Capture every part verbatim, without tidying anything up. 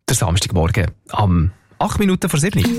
Der Samstagmorgen am acht Minuten vor sieben.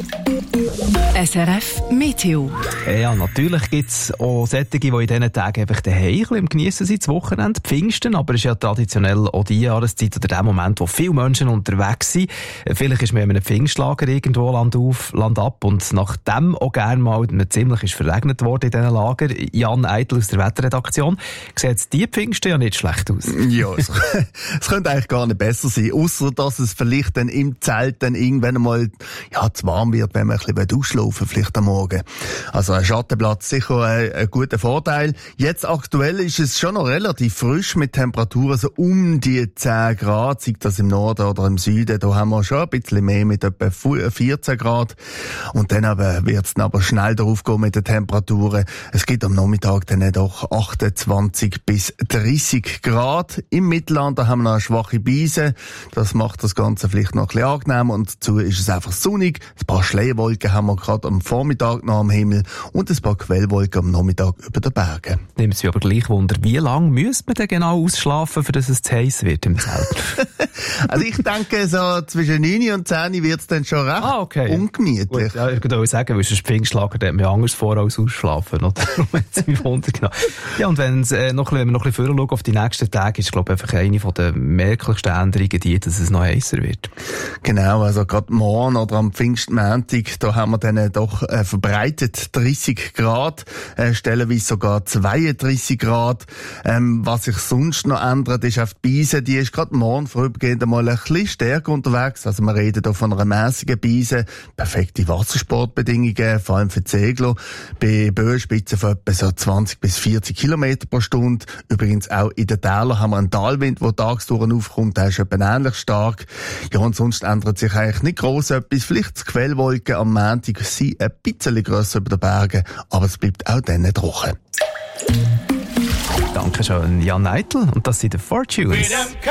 S R F Meteo. Ja, natürlich gibt es auch solche, die in diesen Tagen einfach daheim im Geniessen sind, das Wochenende, Pfingsten, aber es ist ja traditionell auch die Jahreszeit oder der Moment, wo viele Menschen unterwegs sind. Vielleicht ist man in einem Pfingstlager irgendwo Land auf, Land ab und nachdem auch gerne mal ziemlich ist verregnet worden in diesen Lager. Jan Eitel aus der Wetterredaktion, sieht die Pfingsten ja nicht schlecht aus. Ja, es, es könnte eigentlich gar nicht besser sein, ausser dass es vielleicht dann im Zelt dann irgendwann mal ja, zu warm wird, wenn man ein bisschen auslaufen vielleicht am Morgen. Also ein Schattenplatz sicher ein, ein guter Vorteil. Jetzt aktuell ist es schon noch relativ frisch mit Temperaturen so um die zehn Grad, sei das im Norden oder im Süden. Da haben wir schon ein bisschen mehr mit etwa vierzehn Grad. Und dann aber wird es aber schnell darauf gehen mit den Temperaturen. Es gibt am Nachmittag dann doch achtundzwanzig bis dreißig Grad. Im Mittelland da haben wir noch eine schwache Brise. Das macht das Ganze vielleicht noch ein bisschen angenehmer. Und dazu ist es einfach sonnig. Ein paar Schleierwolken haben wir gerade am Vormittag noch am Himmel und ein paar Quellwolken am Nachmittag über den Bergen. Nimmt es mich aber gleich Wunder, wie lange müsste man denn genau ausschlafen, für dass es zu heiß wird im Zelt? Also ich denke, so zwischen neun und zehn wird es dann schon recht ah, okay. ungemütlich. Gut, ja, ich würde sagen, weil es ein Pfingstlager, da hat man ja anders vor als ausschlafen. Oder? Darum hat es mich Wunder genommen. Ja, und wenn, äh, noch, wenn wir noch ein bisschen vorher schauen auf die nächsten Tage, ist glaube ich einfach eine der merklichsten Änderungen die, dass es noch heißer wird. Genau, also gerade morgen oder am Pfingstmontag, da haben wir dann doch äh, verbreitet dreißig Grad, äh, stellenweise sogar zweiunddreißig Grad. Ähm, was sich sonst noch ändert, ist auf die Beise, die ist gerade morgen vorübergehend einmal ein bisschen stärker unterwegs. Also wir reden hier von einer mäßigen Beise, perfekte Wassersportbedingungen, vor allem für die Segler, bei Böenspitzen von etwa so zwanzig bis vierzig Kilometer pro Stunde. Übrigens auch in den Tälern haben wir einen Talwind, der tagsdurch aufkommt, der ist etwa ähnlich stark. Ja, und sonst ändert sich eigentlich nicht gross etwas. Vielleicht die Quellwolken am Montag sind ein bisschen grösser über den Bergen, aber es bleibt auch dann trocken. Danke schön, Jan Eitel. Und das sind die Fortunes.